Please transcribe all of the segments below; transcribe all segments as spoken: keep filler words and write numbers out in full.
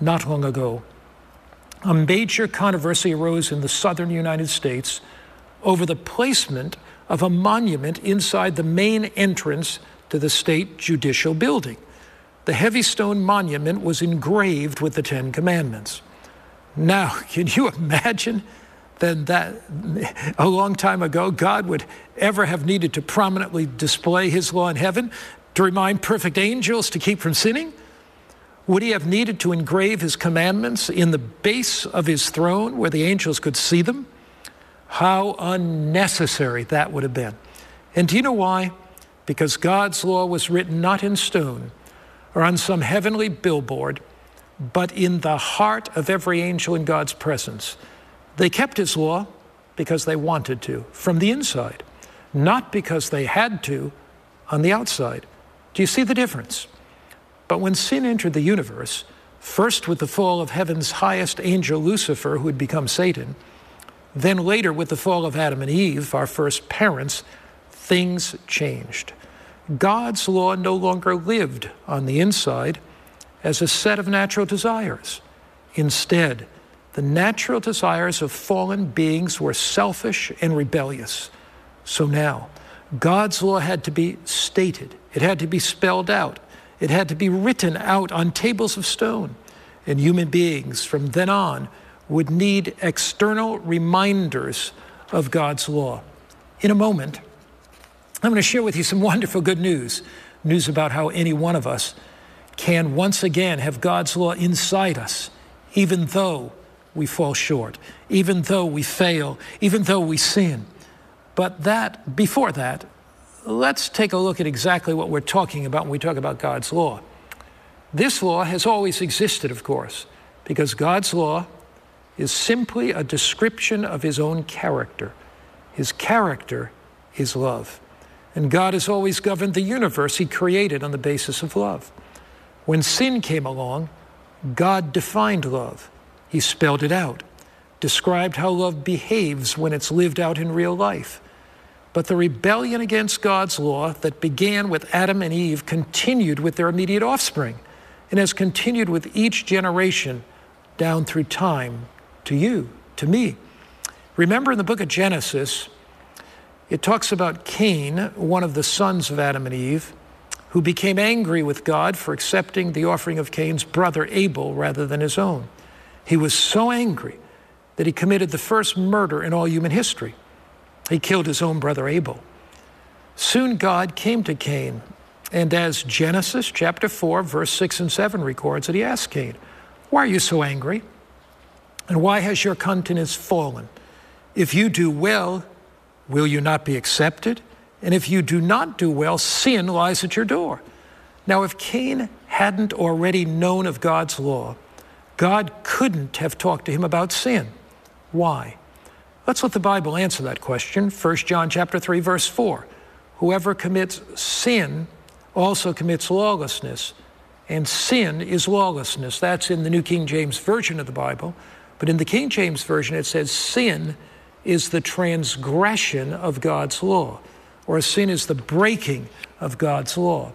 not long ago. A major controversy arose in the southern United States over the placement of a monument inside the main entrance to the state judicial building. The heavy stone monument was engraved with the Ten Commandments. Now, can you imagine then that a long time ago God would ever have needed to prominently display his law in heaven to remind perfect angels to keep from sinning? Would he have needed to engrave his commandments in the base of his throne where the angels could see them? How unnecessary that would have been. And do you know why? Because God's law was written not in stone or on some heavenly billboard, but in the heart of every angel in God's presence. They kept his law because they wanted to, from the inside, not because they had to on the outside. Do you see the difference? But when sin entered the universe, first with the fall of heaven's highest angel, Lucifer, who had become Satan, then later with the fall of Adam and Eve, our first parents, things changed. God's law no longer lived on the inside as a set of natural desires. Instead, the natural desires of fallen beings were selfish and rebellious. So now, God's law had to be stated. It had to be spelled out. It had to be written out on tables of stone. And human beings from then on would need external reminders of God's law. In a moment, I'm going to share with you some wonderful good news. News about how any one of us can once again have God's law inside us, even though we fall short, even though we fail, even though we sin. But that, before that, let's take a look at exactly what we're talking about when we talk about God's law. This law has always existed, of course, because God's law is simply a description of his own character. His character is love. And God has always governed the universe he created on the basis of love. When sin came along, God defined love. He spelled it out, described how love behaves when it's lived out in real life. But the rebellion against God's law that began with Adam and Eve continued with their immediate offspring and has continued with each generation down through time to you, to me. Remember in the book of Genesis, it talks about Cain, one of the sons of Adam and Eve, who became angry with God for accepting the offering of Cain's brother Abel rather than his own. He was so angry that he committed the first murder in all human history. He killed his own brother Abel. Soon God came to Cain, and as Genesis chapter four, verse six and seven records it, he asked Cain, "Why are you so angry? And why has your countenance fallen? If you do well, will you not be accepted? And if you do not do well, sin lies at your door." Now, if Cain hadn't already known of God's law, God couldn't have talked to him about sin. Why? Let's let the Bible answer that question. First John chapter three, verse four. Whoever commits sin also commits lawlessness, and sin is lawlessness. That's in the New King James Version of the Bible. But in the King James Version, it says sin is the transgression of God's law, or sin is the breaking of God's law.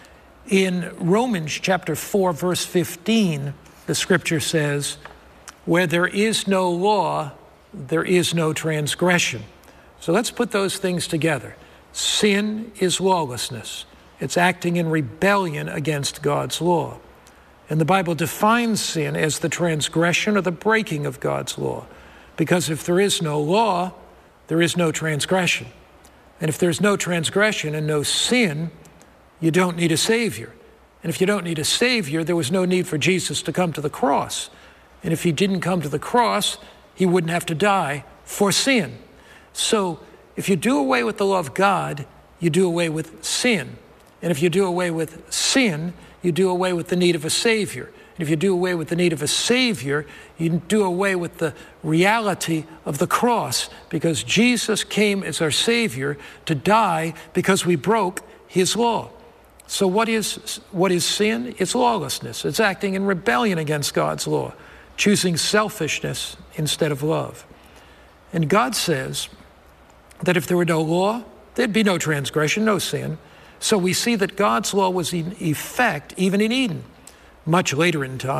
In Romans chapter four, verse fifteen, the scripture says, where there is no law, there is no transgression. So let's put those things together. Sin is lawlessness. It's acting in rebellion against God's law. And the Bible defines sin as the transgression or the breaking of God's law. Because if there is no law, there is no transgression. And if there's no transgression and no sin, you don't need a Savior. And if you don't need a Savior, there was no need for Jesus to come to the cross. And if he didn't come to the cross, he wouldn't have to die for sin. So if you do away with the law of God, you do away with sin. And if you do away with sin, you do away with the need of a Savior. And if you do away with the need of a Savior, you do away with the reality of the cross, because Jesus came as our Savior to die because we broke his law. So what is, what is sin? It's lawlessness. It's acting in rebellion against God's law, choosing selfishness instead of love. And God says that if there were no law, there'd be no transgression, no sin. So we see that God's law was in effect even in Eden. Much later in time,